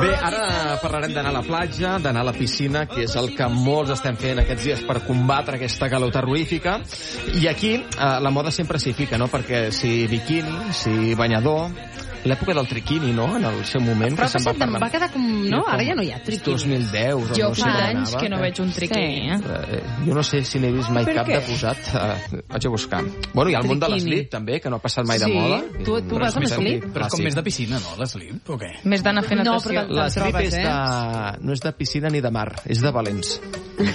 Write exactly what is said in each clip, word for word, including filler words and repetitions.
Bé, ara parlarem d'anar a la platja, d'anar a la piscina, que és el que molts estem fent aquests dies per combatre aquesta calor terrorífica. I aquí eh, la moda sempre s'hi fica, no? Perquè si biquini, si banyador... L'època del triquini, no?, en el seu moment, però que se'n va parlar. va quedar com... No? Ara ja no hi ha triquini. dos mil deu, jo no sé fa quan anys anava, que no veig un triquini, eh? eh? Jo no sé si n'he vist mai cap de posat. Uh, vaig a buscar. Bueno, hi ha el món de l'slip, també, que no ha passat mai de sí. moda. Tu, tu vas amb slip? Però és com més de piscina, no, l'slip, o què? Més d'anar a fer natació. No, però L'slip és eh? de... no és de piscina ni de mar, és de valents. No,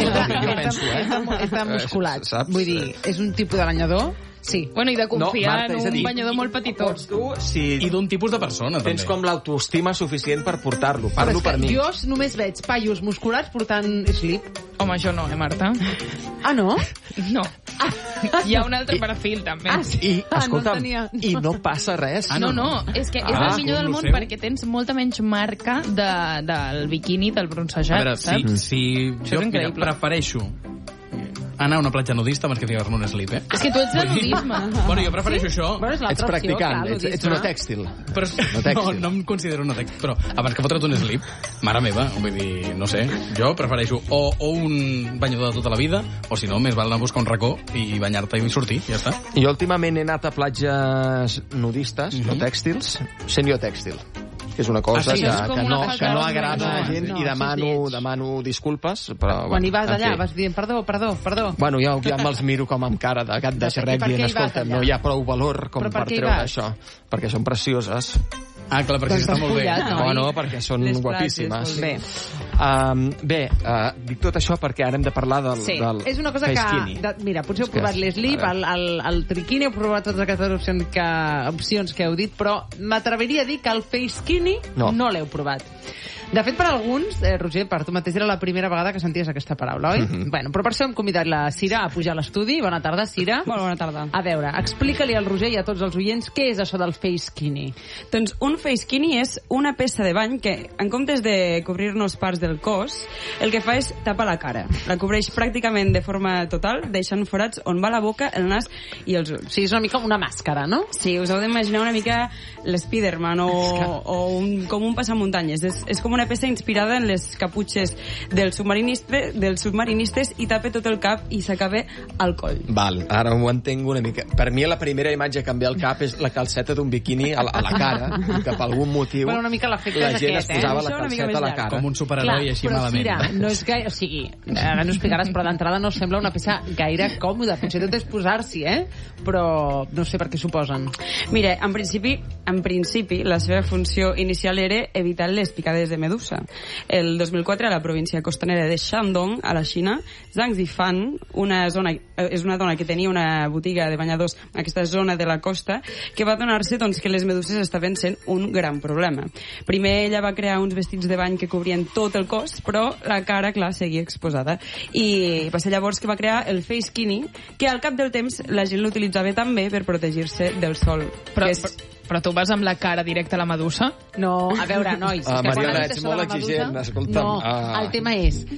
jo penso, eh? És de musculat. Saps? Vull dir, és un tipus de banyador... Sí. Bueno, i de confiar no, Marta, en un dir, banyador molt petitó. Pots tu, si I d'un tipus de persona, també. tens com l'autoestima suficient per portar-lo. Parlo per mi. Jo només veig paios musculats portant slip. Home, jo no, eh, Marta? Ah, no? No. Hi ha un altre perfil, també. Ah, sí? I, Ah, no escolta'm, tenia. i no passa res. Ah, No, no, és que és Ah, el millor del món seu. perquè tens molta menys marca de, del biquini, del A bronzejat, veure, si, saps? si Això jo és mira, increïble. prefereixo anar a una platja nudista abans que ficar-me un slip, eh? És que tu ets de nudisme. Bueno, jo prefereixo això, Bueno, és Ets l'altra opció, practicant, clar, ets, ets ludisme. una tèxtil. però No no, tèxtil. no em considero una tèxtil, però abans que fotre't un slip, mare meva, vull dir, no sé, jo prefereixo o, o un banyador de tota la vida, o si no, més val anar a buscar un racó i banyar-te i sortir, ja està. Jo últimament he anat a platges nudistes, Mhm. no tèxtils, sent jo tèxtil. Que és una cosa Ah, sí? que, És com que, una no, falta que no de agrada a la respeto. gent No, i això és demano, lleig. demano disculpes. Però, Quan hi vas en allà, fi. vas dient, perdó, perdó, perdó. Bueno, jo ja me'ls miro com amb cara de gat de I xerrec per què dient, hi vas escolta, allà? no hi ha prou valor com Però per per què hi treure vas? això. Perquè són precioses. Ah, clar, perquè Doncs si està molt bé. despullat, no? Bueno, perquè són Les guapíssimes. platges, Bé, molt um, bé uh, dic tot això perquè ara hem de parlar del, Sí, del és una cosa que... face-skinny. De, mira, potser heu És que- provat l'slip, a el, veure. el, el triquini, heu provat totes aquestes opcions que, opcions que heu dit, però m'atreviria a dir que el face skinny No. no, no l'heu provat. De fet, per alguns, eh, Roger, per tu mateix era la primera vegada que senties aquesta paraula, oi? Mhm. Bueno, però per això hem convidat la Cira a pujar a l'estudi. Bona tarda, Cira. Molt bona tarda. A veure, explica-li al Roger i a tots els oients què és això del face skinny. Doncs un face skinny és una peça de bany que, en comptes de cobrir-nos parts del cos, el que fa és tapar la cara. La cobreix pràcticament de forma total, deixant forats on va la boca, el nas i els ulls. O sigui, és una mica una màscara, no? Sí, us heu d'imaginar una mica l'Spiderman o, o un, com un passamuntanyes. És, és com una peça inspirada en les caputxes dels submarinistes, dels submarinistes i tapa tot el cap i s'acaba al coll. Val, ara ho entenc una mica. Per mi la primera imatge que em ve al cap és la calceta d'un biquini a la, a la cara, i que per algun motiu Bueno, una mica l'efecte la és gent aquest, es posava eh? la Això una mica calceta a més la llarg. cara. Com un superheroi així però malament. Cira, no és gaire... O sigui, ara no explicaràs, però d'entrada no sembla una peça gaire còmoda. Potser tot és posar-s'hi, eh? Però no sé per què s'ho posen. Mira, en principi, en principi, la seva funció inicial era evitar les picades de medusa. El dos mil quatre, a la província costanera de Shandong, a la Xina, Zhang Zifan, una zona, és una dona que tenia una botiga de banyadors en aquesta zona de la costa, que va adonar-se doncs, que les meduses estaven sent un gran problema. Primer ella va crear uns vestits de bany que cobrien tot el cos, però la cara, clar, seguia exposada. I va ser llavors que va crear el face skinny, que al cap del temps la gent l'utilitzava també per protegir-se del sol. Però, que és... però, però tu vas amb la cara directa a la medusa? No, a veure, nois... Ah, és que quan Mariona, has dit ets això molt de la exigent, medusa- escolta'm. No, Ah. el tema és